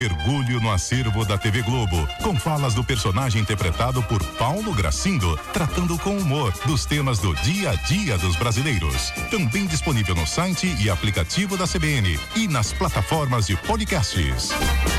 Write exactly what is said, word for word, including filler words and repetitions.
Mergulho no acervo da T V Globo, com falas do personagem interpretado por Paulo Gracindo, tratando com humor dos temas do dia a dia dos brasileiros. Também disponível no site e aplicativo da C B N e nas plataformas de podcasts.